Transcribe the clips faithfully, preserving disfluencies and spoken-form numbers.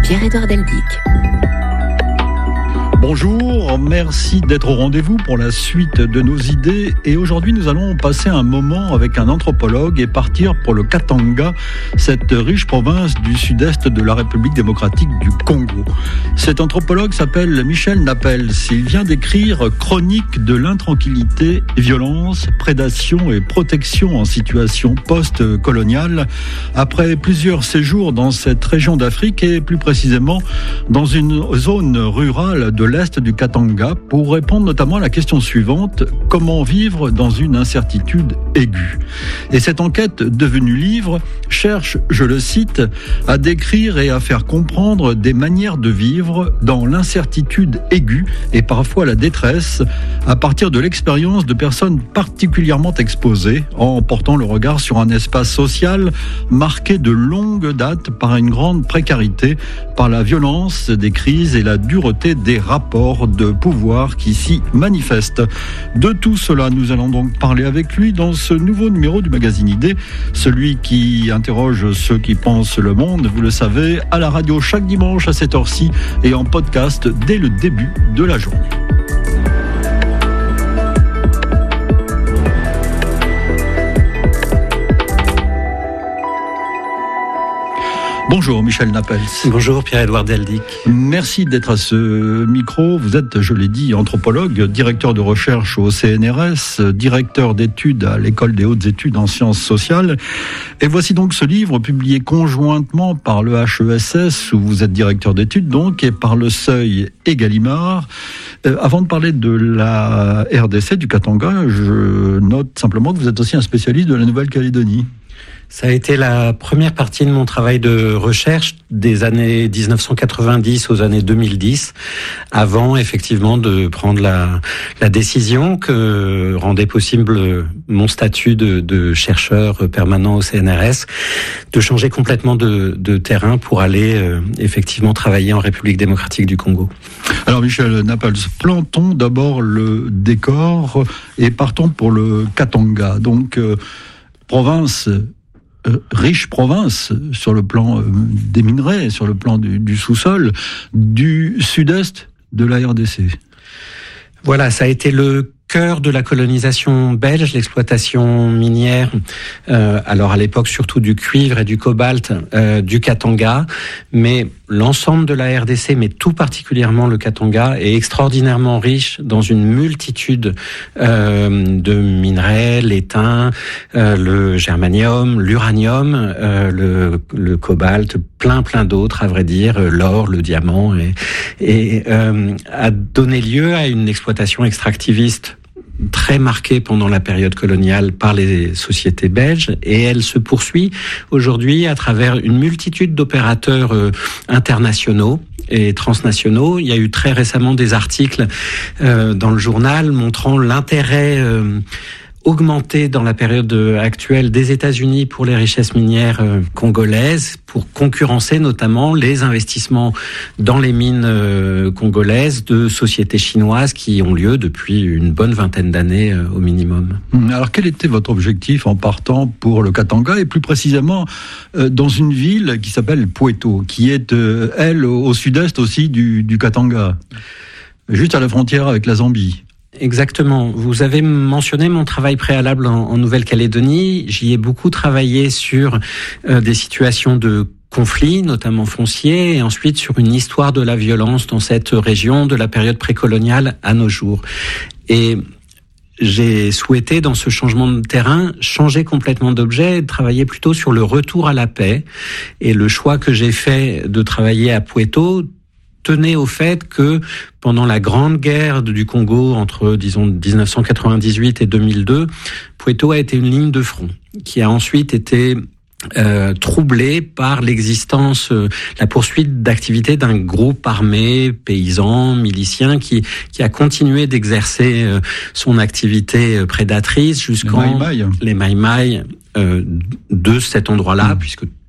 Pierre-Édouard Deldic. Bonjour, merci d'être au rendez-vous pour la suite de nos idées. Et aujourd'hui, nous allons passer un moment avec un anthropologue et partir pour le Katanga, cette riche province du sud-est de la République démocratique du Congo. Cet anthropologue s'appelle Michel Napels. Il vient d'écrire Chronique de l'intranquillité, violence, prédation et protection en situation post-coloniale, après plusieurs séjours dans cette région d'Afrique et plus précisément dans une zone rurale de l'est du Katanga, pour répondre notamment à la question suivante: comment vivre dans une incertitude aiguë? Et cette enquête, devenue livre, cherche, je le cite, à décrire et à faire comprendre des manières de vivre dans l'incertitude aiguë et parfois la détresse, à partir de l'expérience de personnes particulièrement exposées, en portant le regard sur un espace social marqué de longue date par une grande précarité, par la violence des crises et la dureté des rapports de pouvoir qui s'y manifestent. De tout cela, nous allons donc parler avec lui dans ce nouveau numéro du magazine Idées, celui qui interroge ceux qui pensent le monde, vous le savez, à la radio chaque dimanche à cette heure-ci et en podcast dès le début de la journée. Bonjour Michel Napels. Bonjour Pierre-Édouard Deldic. Merci d'être à ce micro. Vous êtes, je l'ai dit, anthropologue, directeur de recherche au C N R S, directeur d'études à l'École des hautes études en sciences sociales. Et voici donc ce livre publié conjointement par le H E S S, où vous êtes directeur d'études donc, et par Le Seuil et Gallimard. Euh, avant de parler de la R D C, du Katanga, je note simplement que vous êtes aussi un spécialiste de la Nouvelle-Calédonie. Ça a été la première partie de mon travail de recherche des années dix-neuf cent quatre-vingt-dix aux années deux mille dix, avant effectivement de prendre la, la décision que rendait possible mon statut de, de chercheur permanent au C N R S, de changer complètement de, de terrain pour aller euh, effectivement travailler en République démocratique du Congo. Alors Michel Napels, plantons d'abord le décor et partons pour le Katanga. Donc euh, province... Euh, riche province sur le plan euh, des minerais, sur le plan du, du sous-sol, du sud-est de la R D C. Voilà, ça a été le cœur de la colonisation belge, l'exploitation minière, euh, alors à l'époque surtout du cuivre et du cobalt euh, du Katanga, mais l'ensemble de la R D C, mais tout particulièrement le Katanga, est extraordinairement riche dans une multitude euh, de minerais, l'étain, euh, le germanium, l'uranium, euh, le, le cobalt, plein plein d'autres, à vrai dire, l'or, le diamant, et, et euh, a donné lieu à une exploitation extractiviste très marquée pendant la période coloniale par les sociétés belges, et elle se poursuit aujourd'hui à travers une multitude d'opérateurs euh, internationaux et transnationaux. Il y a eu très récemment des articles euh, dans le journal montrant l'intérêt euh, augmenté dans la période actuelle des États-Unis pour les richesses minières euh, congolaises, pour concurrencer notamment les investissements dans les mines euh, congolaises de sociétés chinoises qui ont lieu depuis une bonne vingtaine d'années euh, au minimum. Alors quel était votre objectif en partant pour le Katanga, et plus précisément euh, dans une ville qui s'appelle Pueto, qui est euh, elle au sud-est aussi du, du Katanga, juste à la frontière avec la Zambie? Exactement. Vous avez mentionné mon travail préalable en, en Nouvelle-Calédonie. J'y ai beaucoup travaillé sur euh, des situations de conflits, notamment fonciers, et ensuite sur une histoire de la violence dans cette région de la période précoloniale à nos jours. Et j'ai souhaité, dans ce changement de terrain, changer complètement d'objet et travailler plutôt sur le retour à la paix. Et le choix que j'ai fait de travailler à Pueto tenait au fait que pendant la grande guerre du Congo entre, disons, dix-neuf cent quatre-vingt-dix-huit et deux mille deux, Pueto a été une ligne de front qui a ensuite été Euh, troublé par l'existence, euh, la poursuite d'activités d'un groupe armé, paysan, milicien, qui qui a continué d'exercer euh, son activité prédatrice jusqu'en les Maï-Maï, les Maï-Maï euh, de cet endroit-là, mmh. puisque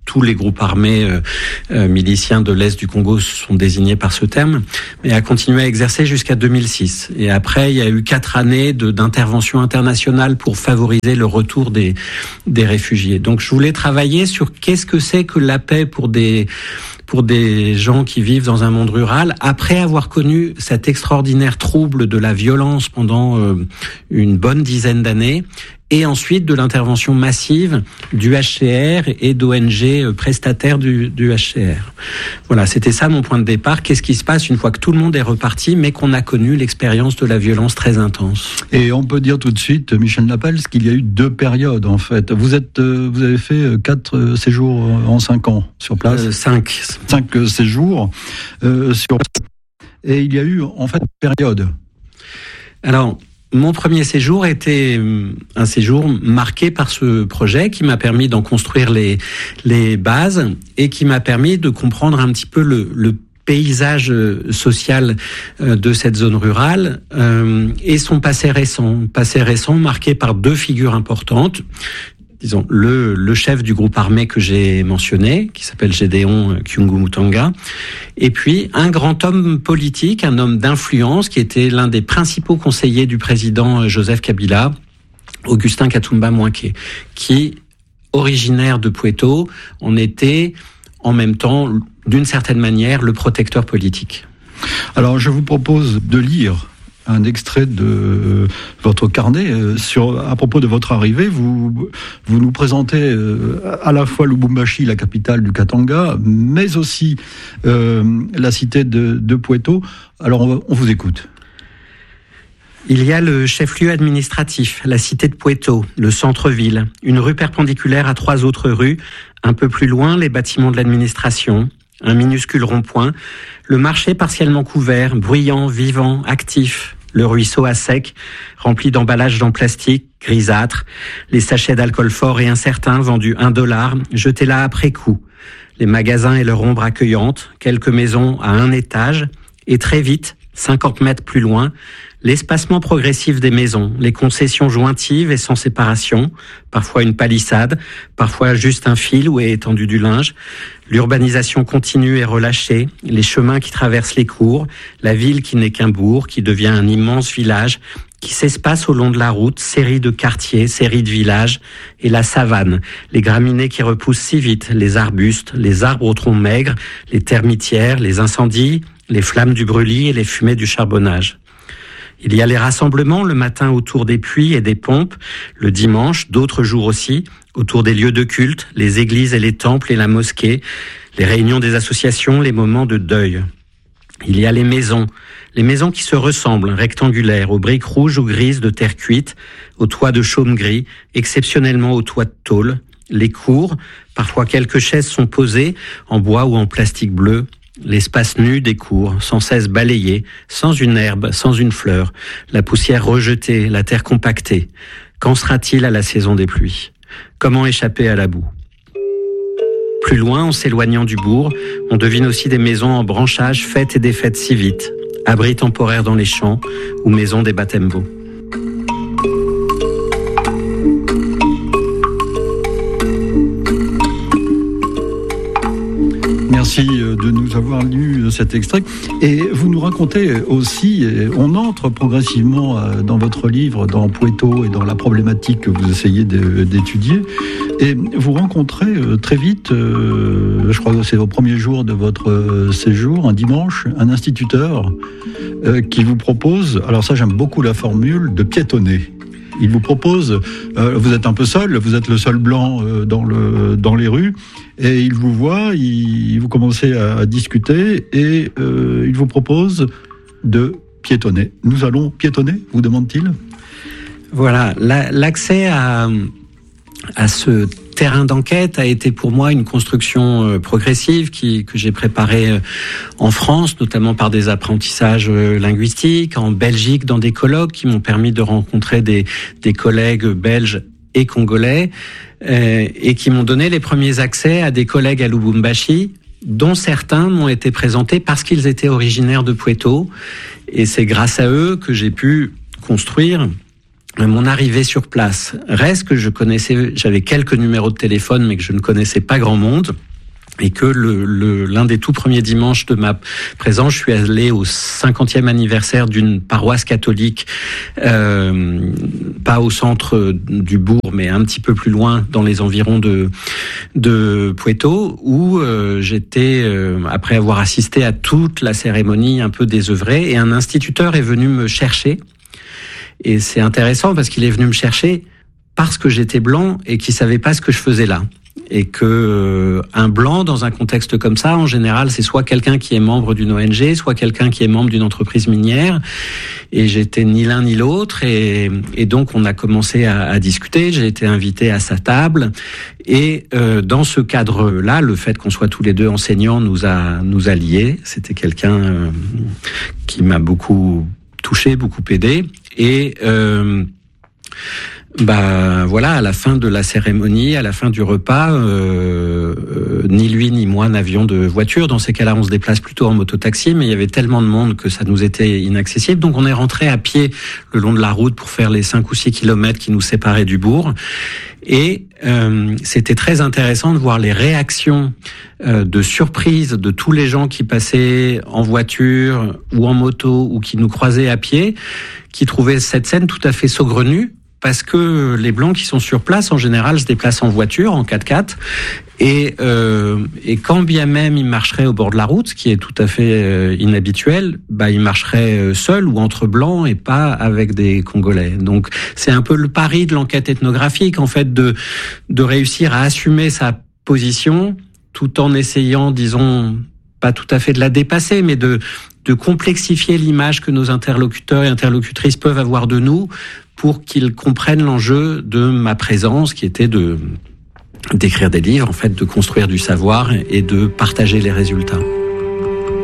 tous les groupes armés euh, euh, miliciens de l'Est du Congo sont désignés par ce terme, mais a continué à exercer jusqu'à deux mille six. Et après, il y a eu quatre années de, d'intervention internationale pour favoriser le retour des, des réfugiés. Donc je voulais travailler sur qu'est-ce que c'est que la paix pour des... pour des gens qui vivent dans un monde rural, après avoir connu cet extraordinaire trouble de la violence pendant euh, une bonne dizaine d'années, et ensuite de l'intervention massive du H C R et d'O N G prestataires du, du H C R. Voilà, c'était ça mon point de départ. Qu'est-ce qui se passe une fois que tout le monde est reparti, mais qu'on a connu l'expérience de la violence très intense? Et on peut dire tout de suite, Michel Napels, qu'il y a eu deux périodes en fait. Vous êtes, vous avez fait quatre séjours en cinq ans sur place. Euh, cinq. Cinq séjours euh, sur place. Et il y a eu en fait une période. Alors. Mon premier séjour était un séjour marqué par ce projet qui m'a permis d'en construire les, les bases et qui m'a permis de comprendre un petit peu le, le paysage social de cette zone rurale euh, et son passé récent. Passé récent marqué par deux figures importantes. Disons, le, le chef du groupe armé que j'ai mentionné, qui s'appelle Gédéon Kyungu-Mutanga, et puis un grand homme politique, un homme d'influence, qui était l'un des principaux conseillers du président Joseph Kabila, Augustin Katumba Mwanké, qui, originaire de Pweto, en était en même temps, d'une certaine manière, le protecteur politique. Alors, je vous propose de lire un extrait de votre carnet sur à propos de votre arrivée. Vous vous nous présentez à la fois Lubumbashi, la capitale du Katanga, mais aussi euh, la cité de, de Pweto. Alors on, on vous écoute. Il y a le chef-lieu administratif, la cité de Pweto, le centre-ville, une rue perpendiculaire à trois autres rues, un peu plus loin les bâtiments de l'administration, un minuscule rond-point, le marché partiellement couvert, bruyant, vivant, actif, le ruisseau à sec, rempli d'emballages en plastique, grisâtres, les sachets d'alcool fort et incertain vendus un dollar, jetés là après coup, les magasins et leur ombre accueillante, quelques maisons à un étage, et très vite, cinquante mètres plus loin, l'espacement progressif des maisons, les concessions jointives et sans séparation, parfois une palissade, parfois juste un fil où est étendu du linge, l'urbanisation continue et relâchée, les chemins qui traversent les cours, la ville qui n'est qu'un bourg, qui devient un immense village, qui s'espace au long de la route, série de quartiers, série de villages, et la savane, les graminées qui repoussent si vite, les arbustes, les arbres aux troncs maigres, les termitières, les incendies, les flammes du brûlis et les fumées du charbonnage. Il y a les rassemblements le matin autour des puits et des pompes, le dimanche, d'autres jours aussi, autour des lieux de culte, les églises et les temples et la mosquée, les réunions des associations, les moments de deuil. Il y a les maisons, les maisons qui se ressemblent, rectangulaires, aux briques rouges ou grises de terre cuite, aux toits de chaume gris, exceptionnellement aux toits de tôle, les cours, parfois quelques chaises sont posées, en bois ou en plastique bleu, l'espace nu des cours, sans cesse balayé, sans une herbe, sans une fleur, la poussière rejetée, la terre compactée. Qu'en sera-t-il à la saison des pluies ? Comment échapper à la boue ? Plus loin, en s'éloignant du bourg, on devine aussi des maisons en branchage faites et défaites si vite, abris temporaires dans les champs ou maisons des Batembo. Merci de nous avoir lu cet extrait. Et vous nous racontez aussi, on entre progressivement dans votre livre, dans Pweto et dans la problématique que vous essayez d'étudier. Et vous rencontrez très vite, je crois que c'est au premier jour de votre séjour, un dimanche, un instituteur qui vous propose, alors ça j'aime beaucoup la formule, de piétonner. Il vous propose, euh, vous êtes un peu seul, vous êtes le seul blanc euh, dans, le, dans les rues, et il vous voit, il, vous commencez à, à discuter, et euh, il vous propose de piétonner. Nous allons piétonner, vous demande-t-il ? Voilà, la, l'accès à, à ce terrain d'enquête a été pour moi une construction progressive qui, que j'ai préparée en France, notamment par des apprentissages linguistiques, en Belgique dans des colloques qui m'ont permis de rencontrer des, des collègues belges et congolais euh, et qui m'ont donné les premiers accès à des collègues à Lubumbashi, dont certains m'ont été présentés parce qu'ils étaient originaires de Pweto, et c'est grâce à eux que j'ai pu construire mon arrivée sur place. Reste que je connaissais, j'avais quelques numéros de téléphone, mais que je ne connaissais pas grand monde. Et que le, le, l'un des tout premiers dimanches de ma présence, je suis allé au cinquantième anniversaire d'une paroisse catholique, euh, pas au centre du bourg, mais un petit peu plus loin, dans les environs de, de Puerto, où euh, j'étais, euh, après avoir assisté à toute la cérémonie, un peu désœuvré, et un instituteur est venu me chercher. Et c'est intéressant parce qu'il est venu me chercher parce que j'étais blanc et qu'il savait pas ce que je faisais là. Et que euh, un blanc dans un contexte comme ça, en général, c'est soit quelqu'un qui est membre d'une O N G, soit quelqu'un qui est membre d'une entreprise minière. Et j'étais ni l'un ni l'autre. Et, et donc, on a commencé à, à discuter. J'ai été invité à sa table. Et euh, dans ce cadre-là, le fait qu'on soit tous les deux enseignants nous a nous a liés. C'était quelqu'un euh, qui m'a beaucoup touché, beaucoup aidé. Et euh, Bah voilà, à la fin de la cérémonie, à la fin du repas, euh, euh, ni lui ni moi n'avions de voiture. Dans ces cas-là, on se déplace plutôt en mototaxi, mais il y avait tellement de monde que ça nous était inaccessible. Donc on est rentré à pied le long de la route pour faire les cinq ou six kilomètres qui nous séparaient du bourg. Et euh, c'était très intéressant de voir les réactions euh, de surprise de tous les gens qui passaient en voiture ou en moto ou qui nous croisaient à pied, qui trouvaient cette scène tout à fait saugrenue. Parce que les Blancs qui sont sur place, en général, se déplacent en voiture, en quatre-quatre. Et, euh, et quand bien même ils marcheraient au bord de la route, ce qui est tout à fait euh, inhabituel, bah, ils marcheraient seuls ou entre Blancs et pas avec des Congolais. Donc, c'est un peu le pari de l'enquête ethnographique, en fait, de, de réussir à assumer sa position tout en essayant, disons, pas tout à fait de la dépasser, mais de, de complexifier l'image que nos interlocuteurs et interlocutrices peuvent avoir de nous pour qu'ils comprennent l'enjeu de ma présence, qui était de d'écrire des livres, en fait, de construire du savoir et de partager les résultats.